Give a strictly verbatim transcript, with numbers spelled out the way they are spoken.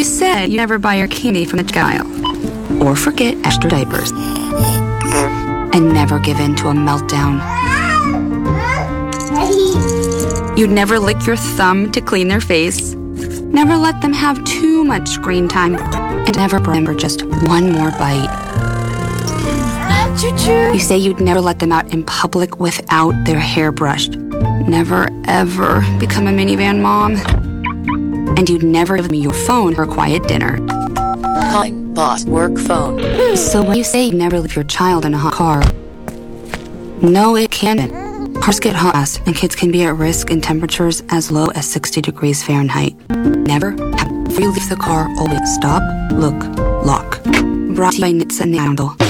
said you never buy your candy from the aisle, or forget extra diapers, and never give in to a meltdown. You'd never lick your thumb to clean their face, never let them have too much screen time, and never remember just one more bite. You say you'd never let them out in public without their hair brushed, never ever become a minivan mom, and you'd never give me your phone for a quiet dinner. Calling boss work phone. So when you say you never leave your child in a hot car, no, it can't. Cars get hot and kids can be at risk in temperatures as low as sixty degrees Fahrenheit. Never have you leave the car, always stop, look, lock. Brought to you by Nitsa Nando.